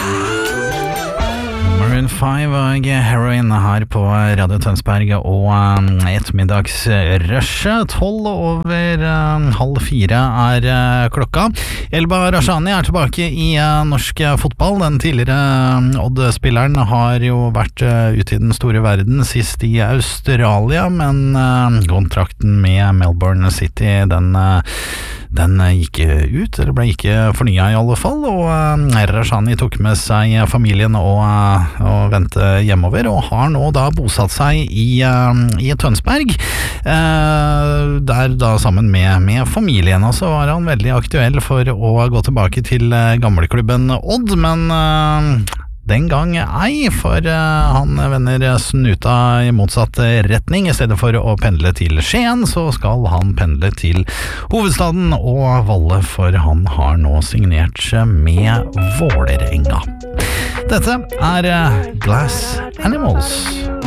Maroon 5 og Heroin her på Radio Tønsberg og ettermiddagsrushet 3:12 er klokka. Elba Rashani er tilbake i norsk fotball. Den tidligere Odd-spilleren har jo vært ute i den store verden, sist i Australia, men kontrakten med Melbourne City den gikk ut, eller ble ikke fornyet i alle fall, og Rashani tok med seg familien og vendte hjemover, og har nå da bosatt seg i Tønsberg, der da sammen med familien, og så var han veldig aktuell for å gå tilbake til gamleklubben Odd, men den gang ei, for han vender snuta i motsatt retning. I stedet for å pendle til Skien, så skal han pendle til hovedstaden og Valle, for han har nå signert med Vålerenga. Dette er Glass Animals.